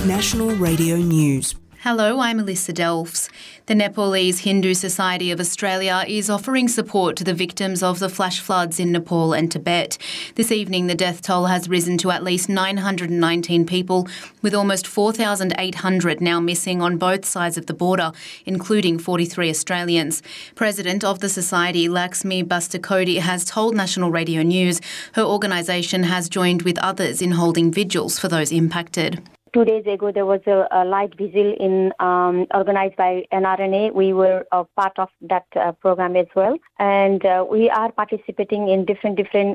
National Radio News. Hello, I'm Alyssa Delfs. The Nepalese Hindu Society of Australia is offering support to the victims of the flash floods in Nepal and Tibet. This evening, the death toll has risen to at least 919 people, with almost 4,800 now missing on both sides of the border, including 43 Australians. President of the Society, Laxmi Bastakodi, has told National Radio News her organisation has joined with others in holding vigils for those impacted. 2 days ago, there was a light vigil organized by NRNA. We were a part of that program as well, and we are participating in different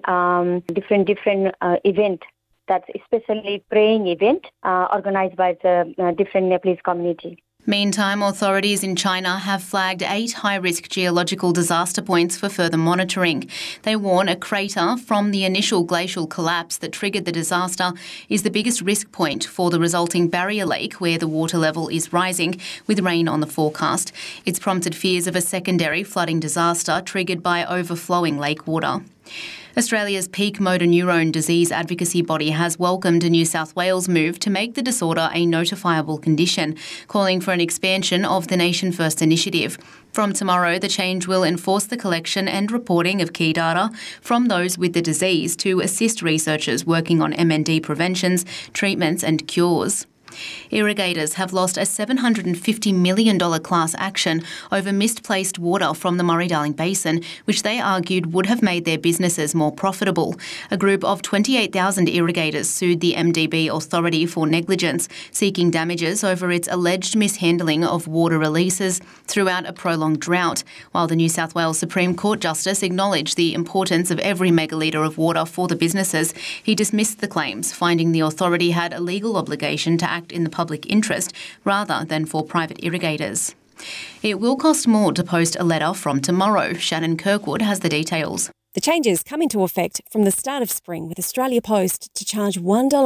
event. That's especially praying event organized by the different Nepalese community. Meantime, authorities in China have flagged 8 high-risk geological disaster points for further monitoring. They warn a crater from the initial glacial collapse that triggered the disaster is the biggest risk point for the resulting barrier lake, where the water level is rising, with rain on the forecast. It's prompted fears of a secondary flooding disaster triggered by overflowing lake water. Australia's peak motor neurone disease advocacy body has welcomed a New South Wales move to make the disorder a notifiable condition, calling for an expansion of the Nation First initiative. From tomorrow, the change will enforce the collection and reporting of key data from those with the disease to assist researchers working on MND preventions, treatments and cures. Irrigators have lost a $750 million class action over misplaced water from the Murray-Darling Basin, which they argued would have made their businesses more profitable. A group of 28,000 irrigators sued the MDB authority for negligence, seeking damages over its alleged mishandling of water releases throughout a prolonged drought, while the New South Wales Supreme Court Justice acknowledged the importance of every megalitre of water for the businesses. He dismissed the claims, finding the authority had a legal obligation to act in the public interest rather than for private irrigators. It will cost more to post a letter from tomorrow. Shannon Kirkwood has the details. The changes come into effect from the start of spring, with Australia Post to charge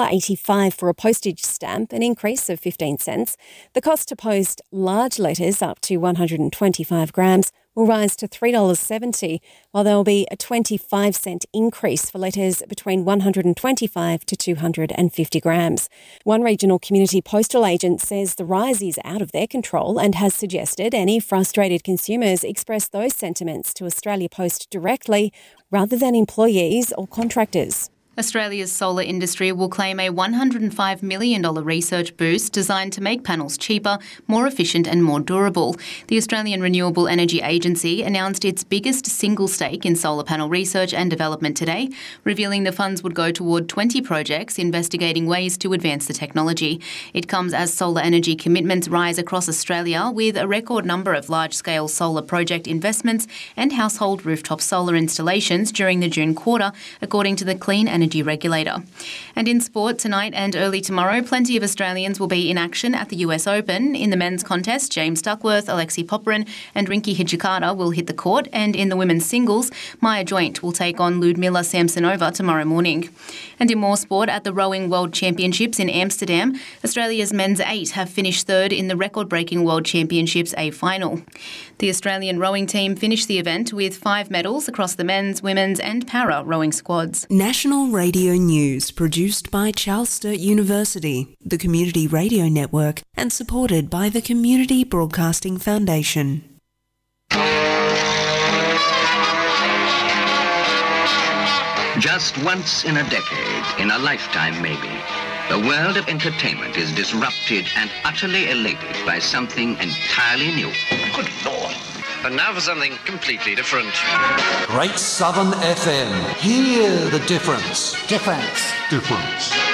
$1.85 for a postage stamp, an increase of 15 cents. The cost to post large letters up to 125 grams will rise to $3.70, while there will be a 25-cent increase for letters between 125 to 250 grams. One regional community postal agent says the rise is out of their control and has suggested any frustrated consumers express those sentiments to Australia Post directly rather than employees or contractors. Australia's solar industry will claim a $105 million research boost designed to make panels cheaper, more efficient and more durable. The Australian Renewable Energy Agency announced its biggest single stake in solar panel research and development today, revealing the funds would go toward 20 projects investigating ways to advance the technology. It comes as solar energy commitments rise across Australia, with a record number of large-scale solar project investments and household rooftop solar installations during the June quarter, according to the Clean Energy Regulator. And in sport, tonight and early tomorrow, plenty of Australians will be in action at the US Open. In the men's contest, James Duckworth, Alexei Popyrin and Rinky Hijikata will hit the court, and in the women's singles, Maya Joint will take on Ludmila Samsonova tomorrow morning. And in more sport, at the Rowing World Championships in Amsterdam, Australia's men's 8 have finished third in the record-breaking World Championships A final. The Australian rowing team finished the event with 5 medals across the men's, women's and para rowing squads. National Radio News, produced by Charles Sturt University, the Community Radio Network, and supported by the Community Broadcasting Foundation. Just once in a decade, in a lifetime maybe, the world of entertainment is disrupted and utterly elated by something entirely new. Good Lord. And now for something completely different. Great Southern FM. Hear the difference. Difference.